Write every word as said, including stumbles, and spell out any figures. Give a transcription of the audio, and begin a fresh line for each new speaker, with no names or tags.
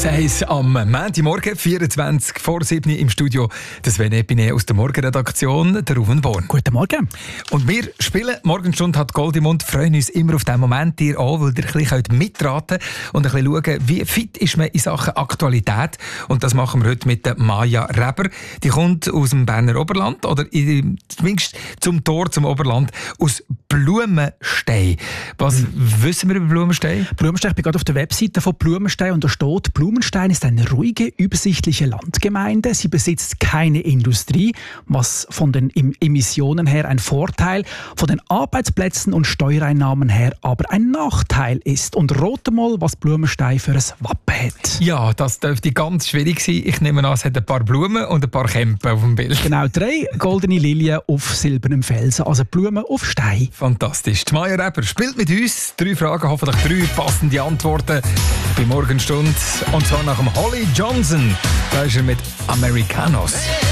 X eins am Montagmorgen, vierundzwanzig vor sieben im Studio. Das Sven Epine aus der Morgenredaktion, der Ruven Born.
Guten Morgen.
Und wir spielen «Morgenstunde hat Gold im Mund», freuen uns immer auf diesen Moment hier an, weil ihr ein bisschen mitraten könnt und ein bisschen schauen, wie fit ist man in Sachen Aktualität. Und das machen wir heute mit der Maja Reber. Die kommt aus dem Berner Oberland, oder in, zumindest zum Tor zum Oberland, aus Blumenstein. Was mhm. wissen wir über Blumenstein?
Blumenstein, ich bin gerade auf der Webseite von Blumenstein und da steht, Blumenstein ist eine ruhige, übersichtliche Landgemeinde. Sie besitzt keine Industrie, was von den Emissionen her ein Vorteil, von den Arbeitsplätzen und Steuereinnahmen her aber ein Nachteil ist. Und rate mal, was Blumenstein für ein Wappen hat.
Ja, das dürfte ganz schwierig sein. Ich nehme an, es hat ein paar Blumen und ein paar Kämpen auf dem Bild.
Genau, drei goldene Lilien auf silbernem Felsen, also Blumen auf Stein.
Fantastisch. Die Maja Reber spielt mit uns. Drei Fragen, hoffentlich drei passende Antworten bei Morgenstunde. Und zwar nach dem Holly Johnson. Da ist er mit Americanos.